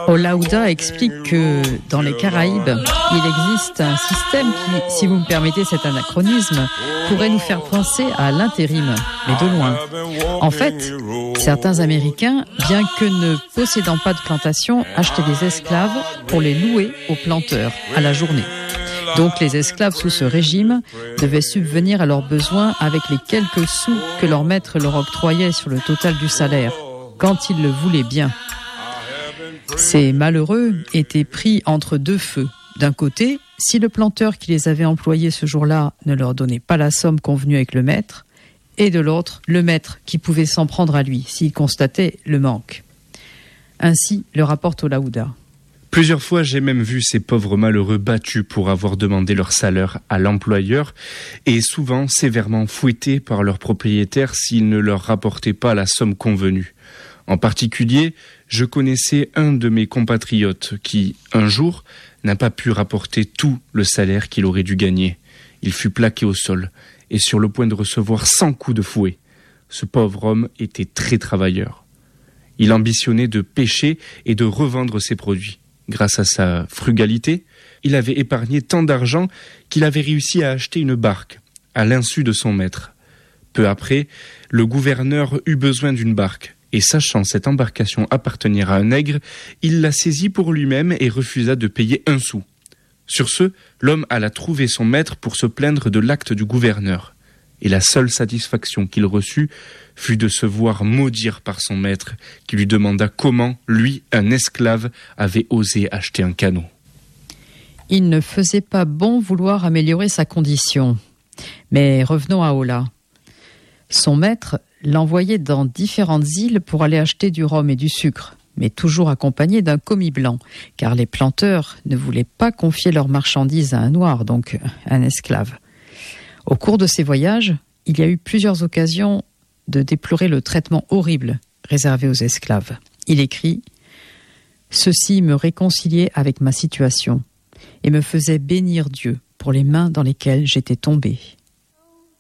Olaouda explique que dans les Caraïbes, il existe un système qui, si vous me permettez cet anachronisme, pourrait nous faire penser à l'intérim, mais de loin. En fait, certains Américains, bien que ne possédant pas de plantation, achetaient des esclaves pour les louer aux planteurs à la journée. Donc les esclaves sous ce régime devaient subvenir à leurs besoins avec les quelques sous que leur maître leur octroyait sur le total du salaire, quand ils le voulaient bien. Ces malheureux étaient pris entre deux feux. D'un côté, si le planteur qui les avait employés ce jour-là ne leur donnait pas la somme convenue avec le maître, et de l'autre, le maître qui pouvait s'en prendre à lui s'il constatait le manque. Ainsi le rapporte Olaouda. Plusieurs fois, j'ai même vu ces pauvres malheureux battus pour avoir demandé leur salaire à l'employeur et souvent sévèrement fouettés par leur propriétaire s'ils ne leur rapportaient pas la somme convenue. En particulier, je connaissais un de mes compatriotes qui, un jour, n'a pas pu rapporter tout le salaire qu'il aurait dû gagner. Il fut plaqué au sol et sur le point de recevoir 100 coups de fouet. Ce pauvre homme était très travailleur. Il ambitionnait de pêcher et de revendre ses produits. Grâce à sa frugalité, il avait épargné tant d'argent qu'il avait réussi à acheter une barque, à l'insu de son maître. Peu après, le gouverneur eut besoin d'une barque. Et sachant cette embarcation appartenir à un nègre, il la saisit pour lui-même et refusa de payer un sou. Sur ce, l'homme alla trouver son maître pour se plaindre de l'acte du gouverneur. Et la seule satisfaction qu'il reçut fut de se voir maudire par son maître, qui lui demanda comment, lui, un esclave, avait osé acheter un canot. Il ne faisait pas bon vouloir améliorer sa condition. Mais revenons à Ola. Son maître l'envoyait dans différentes îles pour aller acheter du rhum et du sucre, mais toujours accompagné d'un commis blanc, car les planteurs ne voulaient pas confier leurs marchandises à un noir, donc un esclave. Au cours de ces voyages, il y a eu plusieurs occasions de déplorer le traitement horrible réservé aux esclaves. Il écrit « Ceci me réconciliait avec ma situation et me faisait bénir Dieu pour les mains dans lesquelles j'étais tombé. »